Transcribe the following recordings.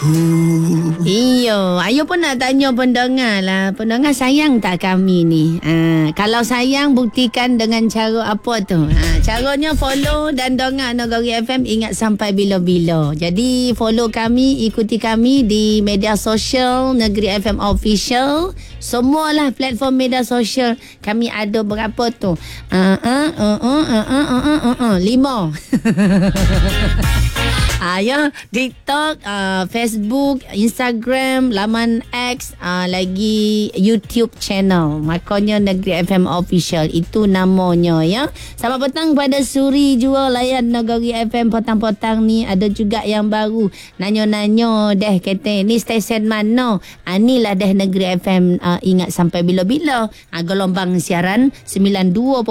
Iyo, ayo pun nak tanya pendengar lah. Pendengar sayang tak kami ni? Kalau sayang, buktikan dengan cara apa tu? Caranya follow dan dengar Negeri FM ingat sampai bila-bila. Jadi follow kami, ikuti kami di media sosial Negeri FM Official. Semualah platform media sosial. Kami ada berapa tu? 5. Ya, TikTok, Facebook, Instagram, laman X, lagi YouTube channel. Makanya Negeri FM Official. Itu namanya ya. Selamat petang pada Suri juga layan Negeri FM petang-petang ni. Ada juga yang baru nanya-nanya deh kata ni stesen mana? Inilah deh Negeri FM ingat sampai bila-bila. Gelombang siaran 92.6,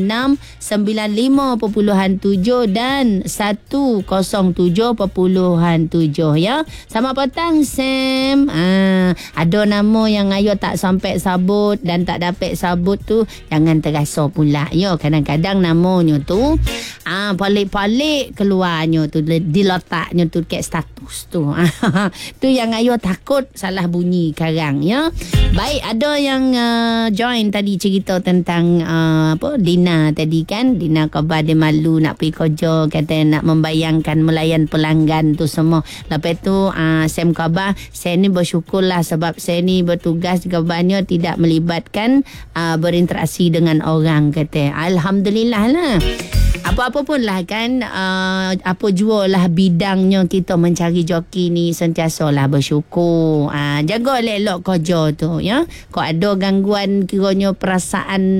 95.7 dan 107.7 ya. Selamat petang Sam. Ada nama yang ayo tak sampai sabut dan tak dapat sabut tu, jangan terasa pula ya. Kadang-kadang namanya tu palik-palik keluarnya tu, diletaknya tu kat status tu. Tu yang ayo takut salah bunyi karang ya. Baik, ada yang join tadi cerita tentang Dina tadi kan. Dina khabar dia malu nak pergi kerja, kata nak membayangkan melayan pelanggan tu semua. Lepas tu Sam khabar, saya ni bersyukurlah sebab saya ni bertugas khabarnya tidak melibatkan berinteraksi dengan orang, kata. Alhamdulillah lah. Apa-apa pun lah kan, apa jua lah bidangnya, kita mencari joki ni sentiasalah bersyukur. Jaga elok-elok kerja tu ya. Kau ada gangguan kiranya perasaan